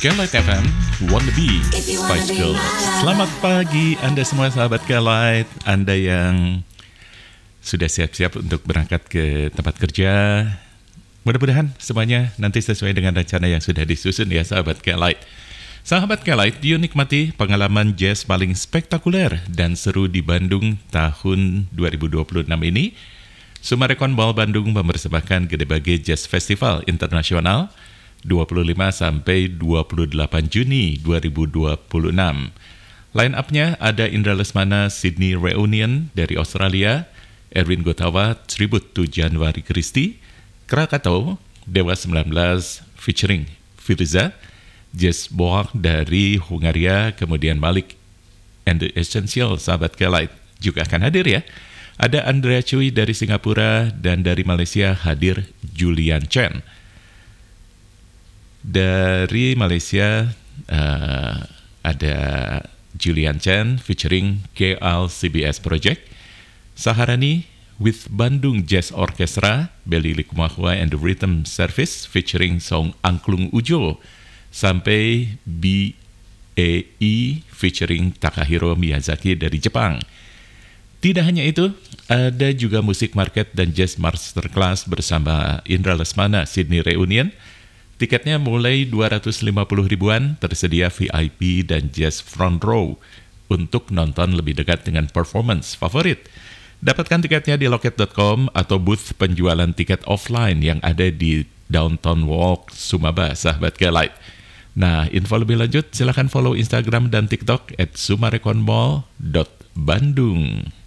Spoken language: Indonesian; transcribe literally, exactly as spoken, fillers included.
Kelight F M, Wannabe Spice Girls. Selamat pagi Anda semua sahabat Kelight, Anda yang sudah siap-siap untuk berangkat ke tempat kerja. Mudah-mudahan semuanya nanti sesuai dengan rencana yang sudah disusun ya sahabat Kelight. Sahabat Kelight, yuk nikmati pengalaman jazz paling spektakuler dan seru di Bandung tahun dua ribu dua puluh enam ini. Sumarekon Mall Bandung mempersembahkan Gede Bage Jazz Festival Internasional dua puluh lima sampai dua puluh delapan Juni dua ribu dua puluh enam. Line up-nya ada Indra Lesmana Sydney Reunion dari Australia, Erwin Gotawa Tribute to January Christie, Krakatau Dewa sembilan belas featuring Firza, Jazz Boak dari Hungaria, kemudian Malik and the Essential, sahabat Kelight juga akan hadir ya. Ada Andrea Cui dari Singapura dan dari Malaysia hadir Julian Chen. Dari Malaysia uh, ada Julian Chen featuring K L C B S Project, Saharani with Bandung Jazz Orchestra, Beli Likumahua and the Rhythm Service featuring Song Angklung Ujo, sampai B A E featuring Takahiro Miyazaki dari Jepang. Tidak hanya itu, ada juga musik market dan jazz masterclass bersama Indra Lesmana Sydney Reunion. Tiketnya mulai dua ratus lima puluh ribuan, tersedia V I P dan jazz front row untuk nonton lebih dekat dengan performance favorit. Dapatkan tiketnya di loket dot com atau booth penjualan tiket offline yang ada di Downtown Walk, Sumaba, sahabat Kelight. Nah, info lebih lanjut silakan follow Instagram dan TikTok at sumarekonmall dot bandung.